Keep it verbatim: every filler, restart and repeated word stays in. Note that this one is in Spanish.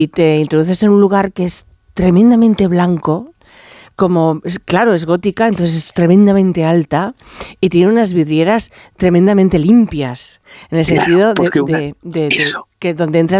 y te introduces en un lugar que es tremendamente blanco, como, claro, es gótica, entonces es tremendamente alta y tiene unas vidrieras tremendamente limpias, en el Claro, sentido de, porque una- de, de, de eso. que donde entra